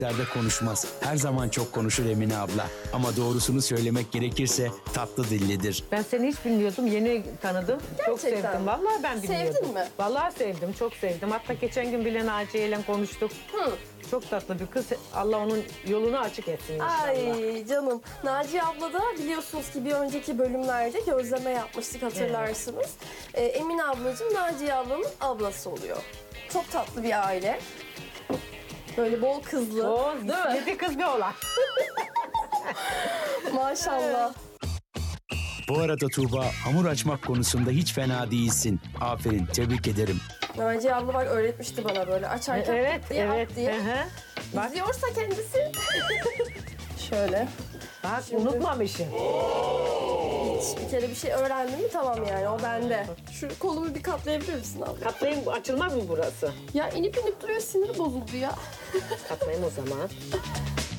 Derde konuşmaz. Her zaman çok konuşur Emine abla. Ama doğrusunu söylemek gerekirse tatlı dillidir. Ben seni hiç bilmiyordum. Yeni tanıdım. Çok Gerçekten. sevdim. Vallahi ben bilmiyordum. Sevdin mi? Vallahi sevdim. Çok sevdim. Hatta geçen gün bile Naciye ile konuştuk. Hı. Çok tatlı bir kız. Allah onun yolunu açık etsin inşallah. Ay canım. Naciye abla da biliyorsunuz ki bir önceki bölümlerde gözleme yapmıştık, hatırlarsınız. Emine ablacığım Naciye ablanın ablası oluyor. Çok tatlı bir aile. Böyle bol kızlı. O değil mi? 7 kız bir oğlan. Maşallah. Bu arada Tuğba, hamur açmak konusunda hiç fena değilsin. Aferin, tebrik ederim. Naciye abla bak öğretmişti bana böyle açarken Evet, at diye, evet. at diye. Hı hı. Bak, İzliyorsa kendisi. Şöyle. bak unutmamışım. Hiç bir kere bir şey öğrendim mi tamam yani o bende. Şu kolumu bir katlayabilir misin abla? Katlayayım, açılmaz mı burası? Ya inip inip duruyor, sinir bozuldu ya. Katlayayım o zaman.